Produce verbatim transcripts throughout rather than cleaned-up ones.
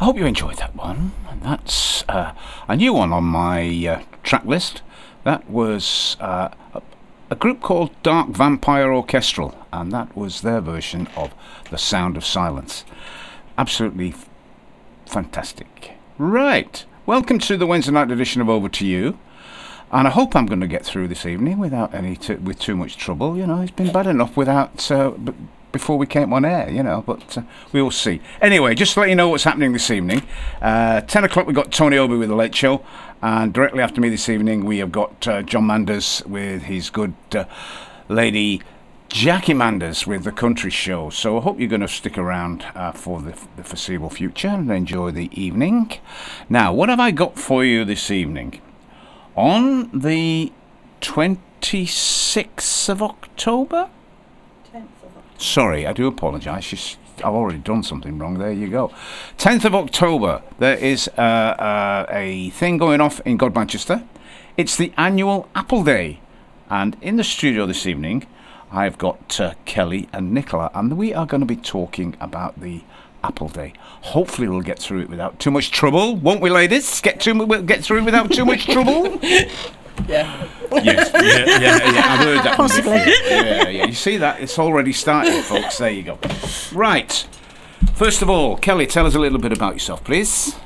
I hope you enjoyed that one. That's uh, a new one on my uh, track list. That was uh, a, a group called Dark Vampire Orchestral, and that was their version of The Sound of Silence. Absolutely f- fantastic. Right, welcome to the Wednesday night edition of Over to You. And I hope I'm going to get through this evening without any t- with too much trouble. You know, it's been bad enough without uh, b- before we came on air. You know, but uh, we will see. Anyway, just to let you know what's happening this evening. Uh, Ten o'clock we got Tony Obi with the Late Show, and directly after me this evening we have got uh, John Manders with his good uh, lady Jackie Manders with the Country Show. So I hope you're going to stick around uh, for the, the foreseeable future and enjoy the evening. Now, what have I got for you this evening? On the twenty-sixth of October? tenth of October. Sorry, I do apologise. She's- I've already done something wrong. There you go. tenth of October, there is uh, uh, a thing going off in Godmanchester. It's the annual Apple Day. And in the studio this evening, I've got uh, Kelly and Nicola, and we are going to be talking about the Apple Day. Hopefully we'll get through it without too much trouble, won't we, ladies? Get to we'll get through it without too much trouble. Yeah. Yes, yeah, yeah, yeah. I've heard that one Possibly. before. Yeah, yeah. You see that? It's already started, folks. There you go. Right. First of all, Kelly, tell us a little bit about yourself, please.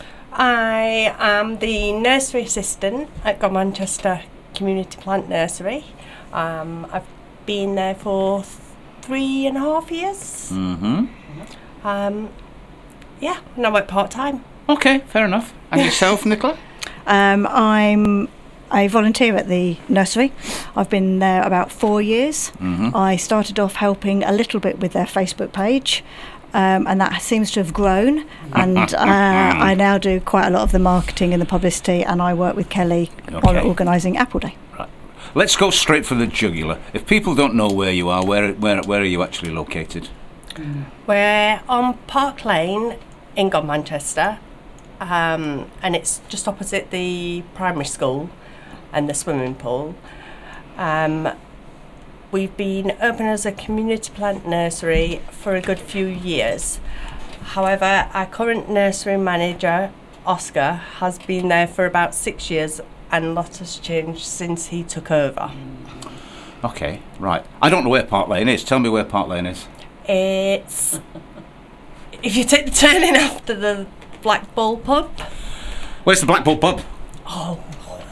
I am the nursery assistant at Godmanchester Community Plant Nursery. Um, I've been there for th- three and a half years. Mm-hmm. Um, yeah, and I work part time. Okay, fair enough. And yourself, Nicola? Um, I'm a volunteer at the nursery. I've been there about four years. Mm-hmm. I started off helping a little bit with their Facebook page, um, and that seems to have grown. And uh, I now do quite a lot of the marketing and the publicity, and I work with Kelly on Okay. organising Apple Day. Right. Let's go straight for the jugular. If people don't know where you are, where where where are you actually located? We're on Park Lane in Godmanchester, um, and it's just opposite the primary school and the swimming pool. Um, we've been open as a community plant nursery for a good few years. However, our current nursery manager, Oscar, has been there for about six years, and a lot has changed since he took over. Okay, right. I don't know where Park Lane is. Tell me where Park Lane is. It's if you take the turning after the Black Bull pub. Where's the Blackpool pub? Oh,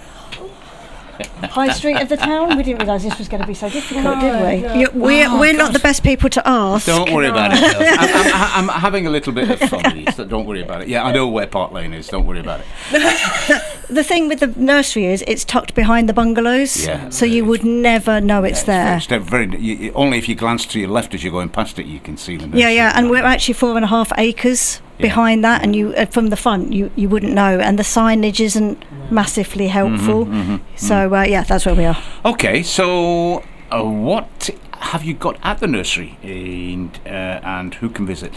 High Street of the town? We didn't realise this was going to be so difficult, No, did we? no. You- we're Oh, we're not gosh. the best people to ask. Don't worry about it, girls. I'm, I'm, I'm having a little bit of fun with you, so don't worry about it. Yeah, I know where Park Lane is. Don't worry about it. The thing with the nursery is it's tucked behind the bungalows, Yeah. so you would never know it's there. It's very, you, you- only if you glance to your left as you're going past it, you can see the nursery. Yeah, yeah, and we're actually four and a half acres Yeah. behind that, and you uh, from the front you, you wouldn't know, and the signage isn't massively helpful. mhm, So uh, yeah, that's where we are. Okay, so uh, what have you got at the nursery, and, uh, and who can visit?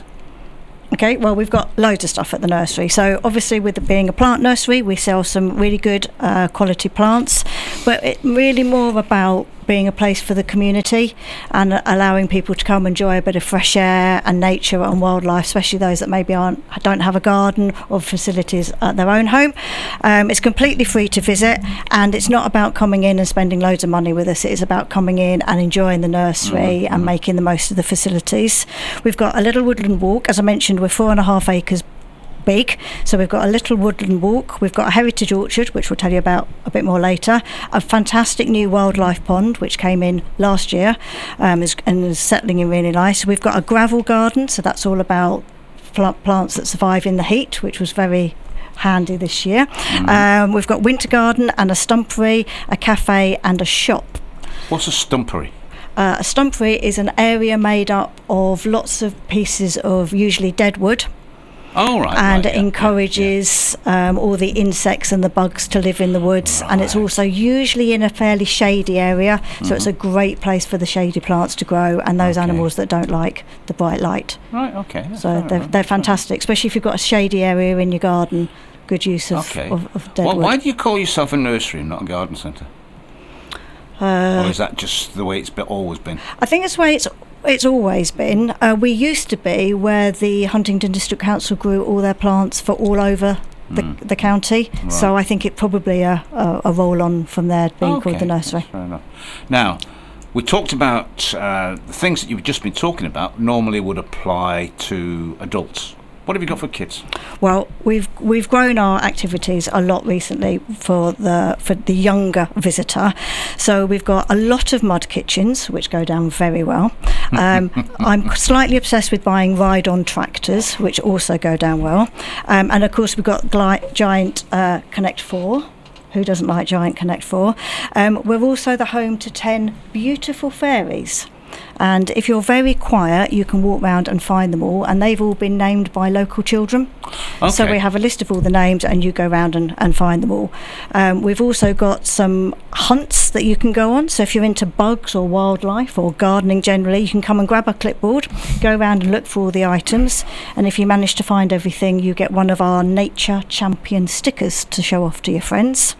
Okay, well, we've got loads of stuff at the nursery. So obviously, with it being a plant nursery, we sell some really good uh, quality plants, but it really more about being a place for the community and uh, allowing people to come enjoy a bit of fresh air and nature and wildlife, especially those that maybe aren't don't have a garden or facilities at their own home. Um, it's completely free to visit, and it's not about coming in and spending loads of money with us. It is about coming in and enjoying the nursery Mhm, and mhm. making the most of the facilities. We've got a little woodland walk. As I mentioned, we're four and a half acres big, so we've got a little woodland walk. We've got a heritage orchard, which we'll tell you about a bit more later, a fantastic new wildlife pond which came in last year, um, is, and is settling in really nice. We've got a gravel garden, so that's all about pl- plants that survive in the heat, which was very handy this year. Um, we've got winter garden and a stumpery, a cafe and a shop. What's a stumpery? Uh, a stumpery is an area made up of lots of pieces of usually dead wood, Oh, right. and right, it yeah, encourages um, all the insects and the bugs to live in the woods, and it's Right. also usually in a fairly shady area, so it's a great place for the shady plants to grow and those Okay. animals that don't like the bright light. yeah. Right, okay. that's So fair they're, enough. they're fantastic, especially if you've got a shady area in your garden. Good use of, Okay. of, of dead Well, wood. why do you call yourself a nursery and not a garden centre? Uh, or is that just the way it's be- always been? I think it's the way it's It's always been. Uh, we used to be where the Huntingdon District Council grew all their plants for all over the, Mm. the county. Right. So I think it probably a, a, a roll on from there being called the that's nursery. fair enough. Now, we talked about uh, the things that you've just been talking about normally would apply to adults. What have you got for kids? Well, we've we've grown our activities a lot recently for the for the younger visitor. So we've got a lot of mud kitchens, which go down very well. Um, I'm slightly obsessed with buying ride-on tractors, which also go down well. Um, and of course, we've got gli- giant uh, Connect Four. Who doesn't like giant Connect Four? Um, we're also the home to ten beautiful fairies. And if you're very quiet, you can walk round and find them all, and they've all been named by local children. Okay. So we have a list of all the names, and you go round and, and find them all. Um, we've also got some hunts that you can go on. So if you're into bugs or wildlife or gardening generally, you can come and grab a clipboard, go around and look for all the items. And if you manage to find everything, you get one of our Nature Champion stickers to show off to your friends.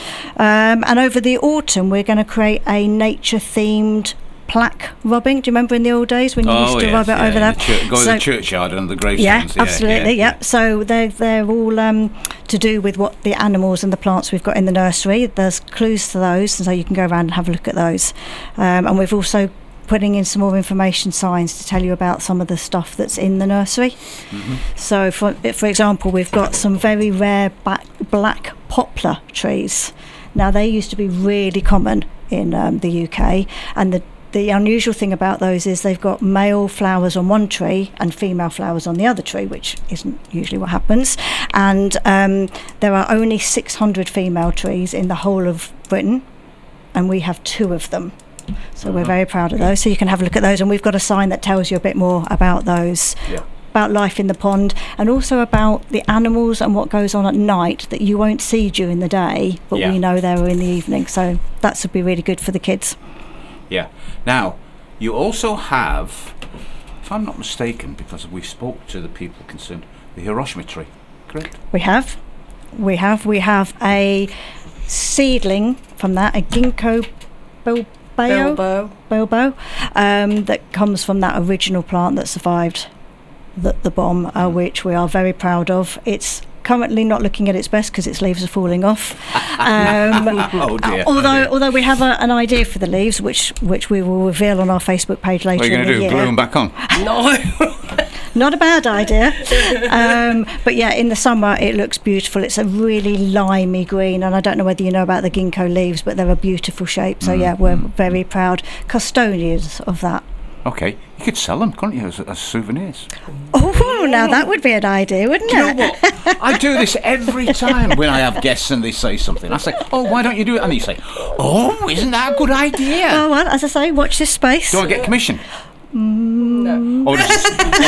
Um, and over the autumn, we're going to create a nature-themed plaque rubbing. Do you remember in the old days when you Oh, used to yes, rub it yeah, over in there? the chur- go to So- the churchyard and the gravestones. Yeah, yeah, absolutely. yeah, Yeah. So they're they're all um, to do with what the animals and the plants we've got in the nursery. There's clues to those, and so you can go around and have a look at those. Um, and we've also putting in some more information signs to tell you about some of the stuff that's in the nursery. Mhm. So, for for example, we've got some very rare back, black poplar trees. Now, they used to be really common in um, the U K, and the The unusual thing about those is they've got male flowers on one tree and female flowers on the other tree, which isn't usually what happens. And um, there are only six hundred female trees in the whole of Britain, and we have two of them. So we're Uh-huh. very proud of those. So you can have a look at those, and we've got a sign that tells you a bit more about those. Yeah. About life in the pond, and also about the animals and what goes on at night that you won't see during the day, but Yeah. we know they're in the evening. So that would be really good for the kids. Yeah. Now, you also have, if I'm not mistaken, because we spoke to the people concerned, the Hiroshima tree, correct? We have, we have, we have a seedling from that, a ginkgo bilbao, Bilbo. bilbo, um, that comes from that original plant that survived the, the bomb, uh, which we are very proud of. It's currently not looking at its best because its leaves are falling off. Um, Oh dear. although, oh dear. although we have a, an idea for the leaves, which which we will reveal on our Facebook page later What are you in going the to do? year. Glue them back on? No. Not a bad idea. um, but yeah, in the summer it looks beautiful. It's a really limey green, and I don't know whether you know about the ginkgo leaves, but they're a beautiful shape. So Mm, yeah, we're mm, very proud custodians of that. Okay, you could sell them, couldn't you, as, as souvenirs? Oh, now that would be an idea, wouldn't You know it? what? I do this every time when I have guests and they say something. I say, "Oh, why don't you do it?" And you say, "Oh, isn't that a good idea?" Oh well, as I say, watch this space. Do I get commission? No. Oh, does-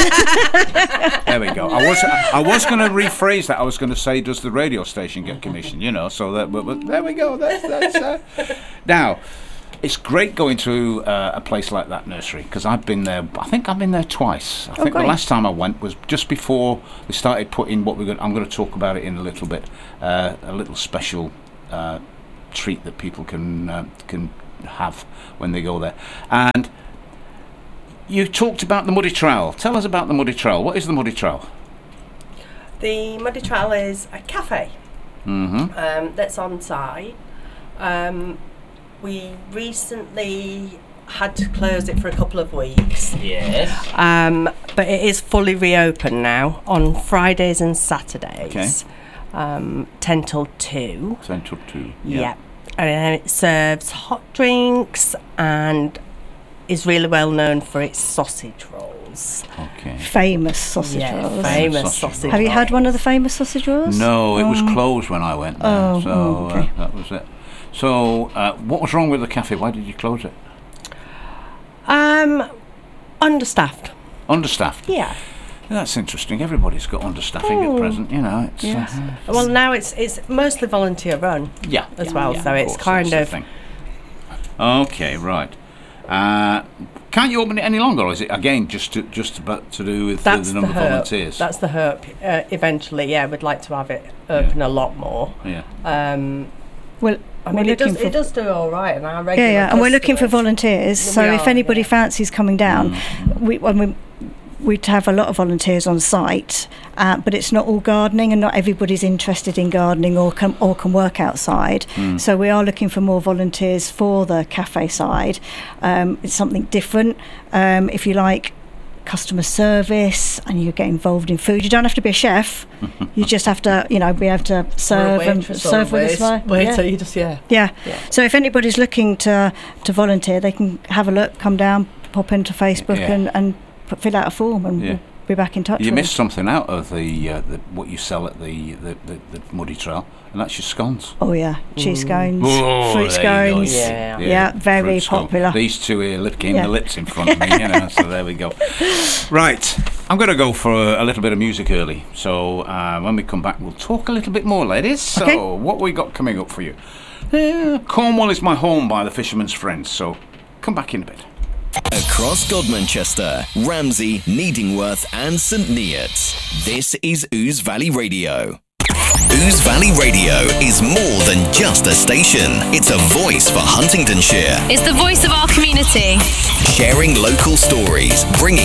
there we go. I was I was going to rephrase that. I was going to say, does the radio station get commission? You know, so that. But, but there we go. That's that's. Uh, now, it's great going to uh, a place like that nursery because I've been there. I think I've been there twice. I think the great. last time I went was just before they started putting what we're going. I'm going to talk about it in a little bit. Uh, a little special uh, treat that people can uh, can have when they go there. And you talked about the Muddy Trowel. Tell us about the Muddy Trowel. What is the Muddy Trowel? The Muddy Trowel is a cafe Mm-hmm. um, that's on site. Um, we recently had to close it for a couple of weeks. Yes. Um, but it is fully reopened now on Fridays and Saturdays. Um, ten till two. Central two. Yeah. And it serves hot drinks and is really well known for its sausage rolls. Okay. Famous sausage yeah, rolls. famous Sausage sausage, rolls. Have you had rolls. one of the famous sausage rolls? No, it was Um, closed when I went there. oh, so oh, okay. uh, that was it. So, uh, what was wrong with the cafe? Why did you close it? Um, understaffed. Understaffed. Yeah. That's interesting. Everybody's got understaffing Oh. at present. You know, it's Yes. uh, Well, now it's it's mostly volunteer run yeah as yeah, well, yeah, so it's course, kind that's the of. thing. Okay, right. Uh, can't you open it any longer, or is it again just to, just about to do with That's the the, number of hope. volunteers? That's the hope. Uh, eventually, yeah, we'd like to have it open a lot more. yeah. Um, Well, I we're mean, it looking does, for it does do all right, and our yeah, regular yeah, and we're looking for customers- volunteers. So We if are, anybody yeah. fancies coming down, Mm. we when we we'd have a lot of volunteers on site, uh, but it's not all gardening, and not everybody's interested in gardening or can or can work outside. Mm. So we are looking for more volunteers for the cafe side. Um, it's something different. Um, if you like customer service and you get involved in food, you don't have to be a chef. You just have to, you know, be able to Or a serve and waitress or serve a with us. wait- well. waiter, Yeah. you just yeah. Yeah. Yeah. So if anybody's looking to to volunteer, they can have a look, come down, pop into Facebook, Yeah. and and put, fill out a form, and Yeah. we'll be back in touch. You with missed something out of the, uh, the what you sell at the, the, the, the Muddy Trail, and that's your scones. them. Oh yeah, cheese scones, Oh, fruit there you go, scones. Yeah. Yeah, very fruit scone. popular. These two here licking Yeah. the lips in front of me, you know, so there we go. Right, I'm going to go for a, a little bit of music early, so uh, when we come back we'll talk a little bit more, ladies. So Okay. what we got coming up for you? Uh, Cornwall is my home by the Fisherman's Friends, so come back in a bit. Across Godmanchester, Ramsey, Needingworth and St Neots, this is Ouse Valley Radio. Ouse Valley Radio is more than just a station. It's a voice for Huntingdonshire. It's the voice of our community. Sharing local stories, bringing